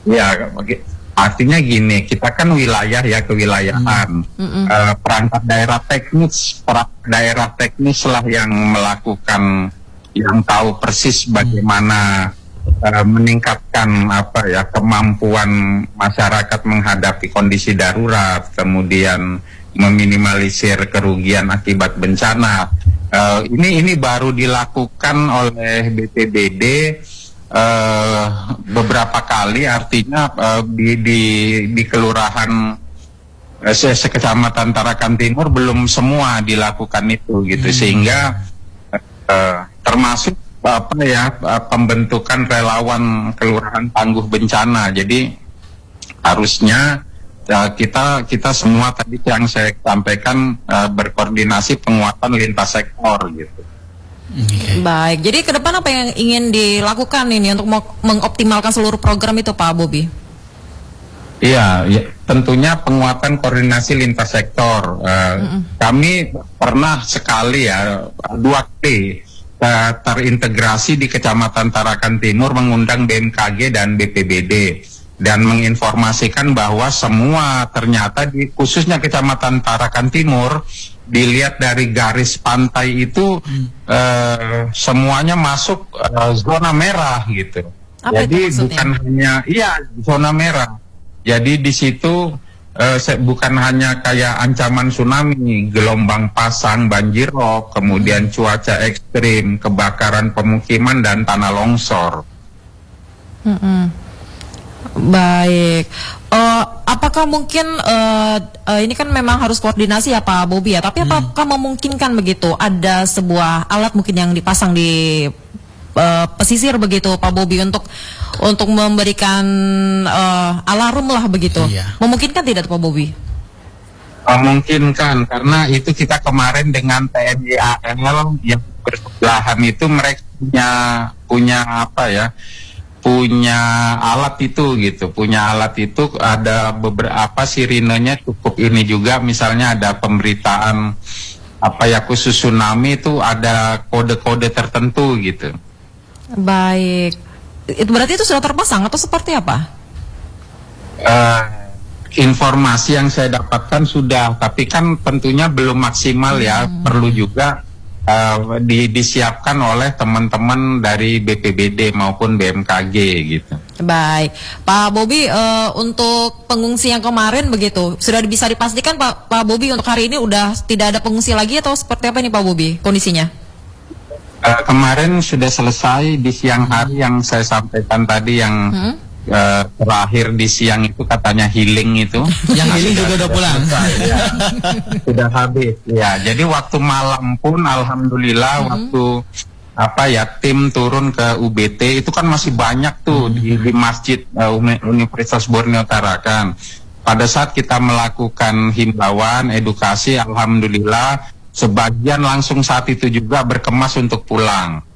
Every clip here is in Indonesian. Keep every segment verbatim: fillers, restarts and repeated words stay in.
Ya, artinya gini, kita kan wilayah ya kewilayahan, hmm. uh, perangkat daerah teknis, perangkat daerah teknis lah yang melakukan, yang tahu persis bagaimana uh, meningkatkan apa ya kemampuan masyarakat menghadapi kondisi darurat, kemudian meminimalisir kerugian akibat bencana. Uh, ini ini baru dilakukan oleh B P B D. Uh, beberapa kali, artinya uh, di, di di kelurahan uh, se sekecamatan Tarakan Timur belum semua dilakukan itu gitu, hmm. sehingga uh, termasuk apa ya uh, pembentukan relawan kelurahan tangguh bencana. Jadi harusnya uh, kita kita semua tadi yang saya sampaikan uh, berkoordinasi penguatan lintas sektor gitu. Okay. Baik, jadi ke depan apa yang ingin dilakukan ini untuk mengoptimalkan seluruh program itu, Pak Bobi? Iya, ya, tentunya penguatan koordinasi lintas sektor. Uh, mm-hmm. Kami pernah sekali ya, dua kali uh, terintegrasi di Kecamatan Tarakan Timur mengundang B M K G dan B P B D dan menginformasikan bahwa semua ternyata di khususnya Kecamatan Tarakan Timur dilihat dari garis pantai itu hmm. uh, semuanya masuk uh, zona merah gitu. Apa Jadi bukan hanya iya zona merah. Jadi di situ uh, bukan hanya kayak ancaman tsunami, gelombang pasang, banjir rob, kemudian hmm. cuaca ekstrim, kebakaran pemukiman dan tanah longsor. Hmm. Baik. Uh, apakah mungkin uh, uh, ini kan memang harus koordinasi ya Pak Bobi ya, tapi apakah hmm. memungkinkan begitu ada sebuah alat mungkin yang dipasang di uh, pesisir begitu Pak Bobi untuk untuk memberikan uh, alarm lah begitu? Iya. Memungkinkan tidak Pak Bobi? Memungkinkan, karena itu kita kemarin dengan T N I A L yang bersebelahan itu mereka punya punya apa ya? punya alat itu gitu, punya alat itu ada beberapa sirinenya cukup ini juga, misalnya ada pemberitaan apa ya khusus tsunami itu ada kode-kode tertentu gitu. Baik, itu berarti itu sudah terpasang atau seperti apa? Uh, informasi yang saya dapatkan sudah, tapi kan tentunya belum maksimal ya, hmm. perlu juga Uh, di, disiapkan oleh teman-teman dari B P B D maupun B M K G gitu. Baik, Pak Bobi, uh, untuk pengungsi yang kemarin begitu sudah bisa dipastikan Pak Pak Bobi untuk hari ini udah tidak ada pengungsi lagi atau seperti apa nih Pak Bobi kondisinya? Uh, kemarin sudah selesai di siang hari yang saya sampaikan tadi yang hmm? Uh, terakhir di siang itu katanya healing itu. Yang healing juga udah pulang. Ya, sudah habis. Ya, jadi waktu malam pun alhamdulillah hmm. waktu apa ya tim turun ke U B T itu kan masih banyak tuh hmm. di, di masjid uh, Universitas Borneo Tarakan. Pada saat kita melakukan himbauan edukasi, alhamdulillah sebagian langsung saat itu juga berkemas untuk pulang.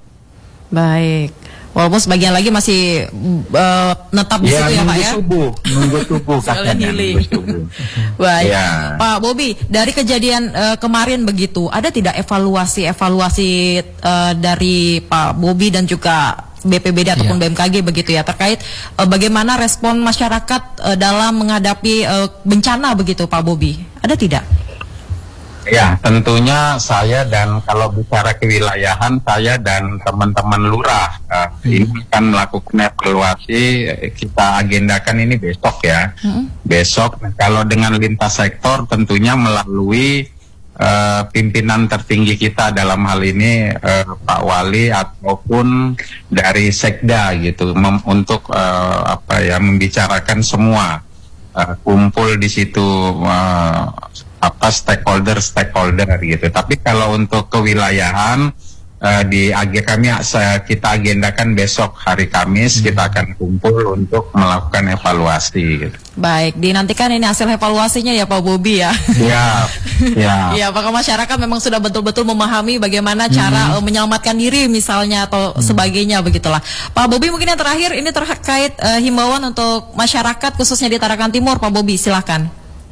Baik. Walaupun sebagian lagi masih uh, netap di ya, situ ya Pak ya. Subuh, nunggu subuh katanya. Nunggu subuh. Baik, ya. Pak Bobi, dari kejadian uh, kemarin begitu, ada tidak evaluasi-evaluasi uh, dari Pak Bobi dan juga B P B D ataupun ya. B M K G begitu ya terkait uh, bagaimana respon masyarakat uh, dalam menghadapi uh, bencana begitu Pak Bobi? Ada tidak? Ya, tentunya saya dan kalau bicara kewilayahan, saya dan teman-teman lurah uh, hmm. ini akan melakukan evaluasi, kita agendakan ini besok ya. Hmm. Besok, kalau dengan lintas sektor tentunya melalui uh, pimpinan tertinggi kita dalam hal ini uh, Pak Wali ataupun dari Sekda gitu, mem untuk uh, apa ya membicarakan semua, uh, kumpul di situ. Uh, apa stakeholder stakeholder gitu. Tapi kalau untuk kewilayahan uh, di A G kami uh, kita agendakan besok hari Kamis hmm. kita akan kumpul untuk melakukan evaluasi gitu. Baik, dinantikan ini hasil evaluasinya ya Pak Bobi ya. Iya. Ya. Iya, apakah masyarakat memang sudah betul-betul memahami bagaimana cara hmm. uh, menyelamatkan diri misalnya atau hmm. sebagainya begitulah. Pak Bobi, mungkin yang terakhir ini terkait uh, himbauan untuk masyarakat khususnya di Tarakan Timur, Pak Bobi silakan.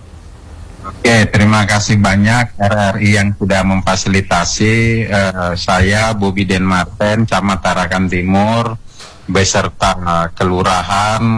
Oke, terima kasih banyak R R I yang sudah memfasilitasi uh, saya, Bobi Den Marten, Camat Tarakan Timur, beserta uh, kelurahan,